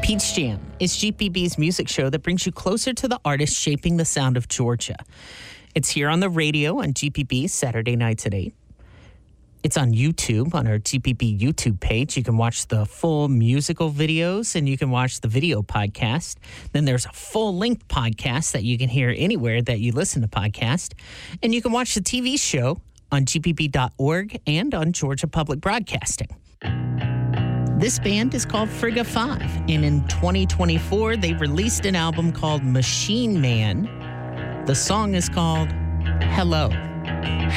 Peach Jam is GPB's music show that brings you closer to the artists shaping the sound of Georgia. It's here on the radio on GPB Saturday nights at 8. It's on YouTube, on our GPB YouTube page. You can watch the full musical videos and you can watch the video podcast. Then there's a full-length podcast that you can hear anywhere that you listen to podcasts. And you can watch the TV show on gpb.org and on Georgia Public Broadcasting. This band is called Frigga 5, and in 2024, they released an album called Machine Man. The song is called Hello.